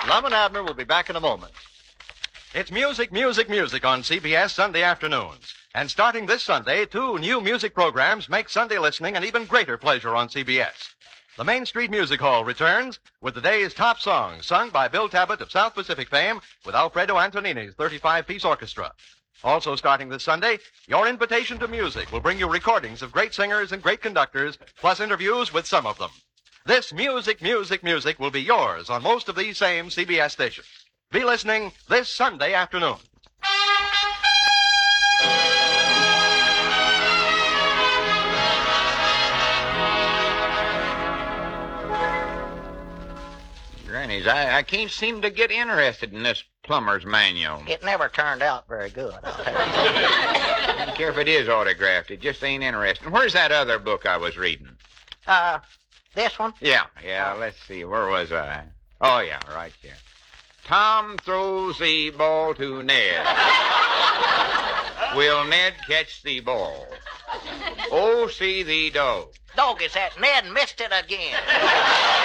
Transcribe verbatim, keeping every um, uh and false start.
Lum and Abner will be back in a moment. It's music, music, music on C B S Sunday afternoons. And starting this Sunday, two new music programs make Sunday listening an even greater pleasure on C B S. The Main Street Music Hall returns with the day's top songs sung by Bill Tabbett of South Pacific fame with Alfredo Antonini's thirty-five piece orchestra. Also starting this Sunday, Your Invitation to Music will bring you recordings of great singers and great conductors, plus interviews with some of them. This music, music, music will be yours on most of these same C B S stations. Be listening this Sunday afternoon. Grannies, I, I can't seem to get interested in this plumber's manual. It never turned out very good, I'll tell you. I don't care if it is autographed. It just ain't interesting. Where's that other book I was reading? Uh, this one? Yeah, yeah, let's see. Where was I? Oh, yeah, right here. Tom throws the ball to Ned. Will Ned catch the ball? Oh, see the dog. Dog, is that Ned missed it again.